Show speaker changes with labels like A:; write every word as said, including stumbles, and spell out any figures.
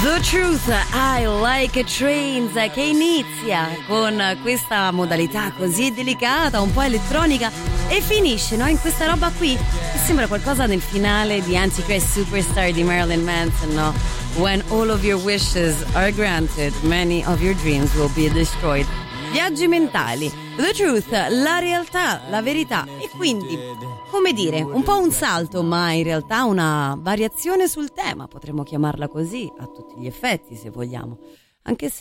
A: The Truth, I Like Trains, che inizia con questa modalità così delicata, un po' elettronica, e finisce, no, in questa roba qui che sembra qualcosa del finale di Antichrist Superstar di Marilyn Manson, no? When all of your wishes are granted, many of your dreams will be destroyed. Viaggi mentali, The Truth, la realtà, la verità, e quindi, come dire, un po' un salto, ma in realtà una variazione sul tema, potremmo chiamarla così, a tutti gli effetti, se vogliamo, anche se